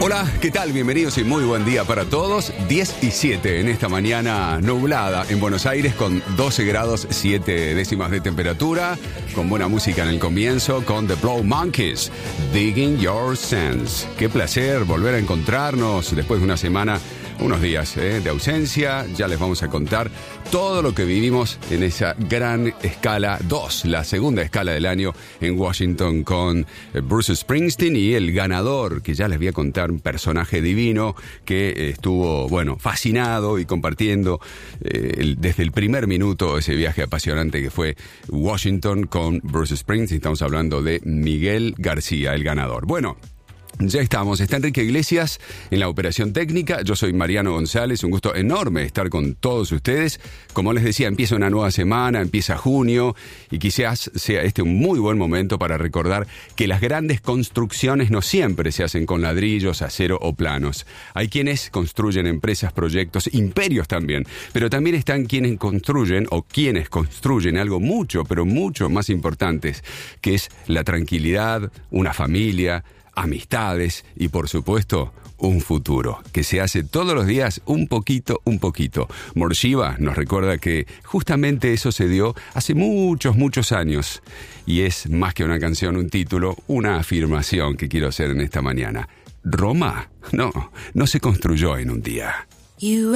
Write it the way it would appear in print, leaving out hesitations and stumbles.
Hola, ¿qué tal? Bienvenidos y muy buen día para todos. 10:07 en esta mañana nublada en Buenos Aires con 12 grados 7 décimas de temperatura, con buena música en el comienzo, con The Blow Monkeys, Digging Your Sense. Qué placer volver a encontrarnos después de una semana, unos días de ausencia. Ya les vamos a contar todo lo que vivimos en esa gran escala 2, la segunda escala del año en Washington con Bruce Springsteen y el ganador, que ya les voy a contar, un personaje divino que estuvo, fascinado y compartiendo desde el primer minuto ese viaje apasionante que fue Washington con Bruce Springsteen. Estamos hablando de Miguel García, el ganador. Bueno, ya estamos, está Enrique Iglesias en la operación técnica, yo soy Mariano González, un gusto enorme estar con todos ustedes. Como les decía, empieza una nueva semana, empieza junio y quizás sea este un muy buen momento para recordar que las grandes construcciones no siempre se hacen con ladrillos, acero o planos. Hay quienes construyen empresas, proyectos, imperios también, pero también están quienes construyen algo mucho, pero mucho más importantes, que es la tranquilidad, una familia, amistades y, por supuesto, un futuro que se hace todos los días un poquito. Morgiva nos recuerda que justamente eso se dio hace muchos años y es más que una canción, un título, una afirmación que quiero hacer en esta mañana. Roma no se construyó en un día.